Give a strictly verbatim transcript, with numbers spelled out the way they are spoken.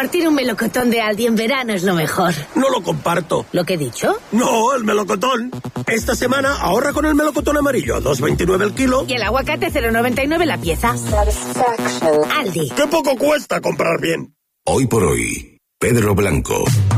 Compartir un melocotón de Aldi en verano es lo mejor. No lo comparto. ¿Lo que he dicho? No, el melocotón. Esta semana ahorra con el melocotón amarillo, dos veintinueve el kilo. Y el aguacate cero noventa y nueve la pieza. Aldi. ¡Qué poco cuesta comprar bien! Hoy por hoy, Pedro Blanco.